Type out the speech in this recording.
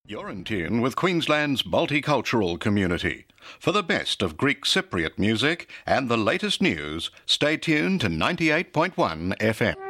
You're in tune with Queensland's multicultural community. For the best of Greek Cypriot music and the latest news, stay tuned to 98.1 FM.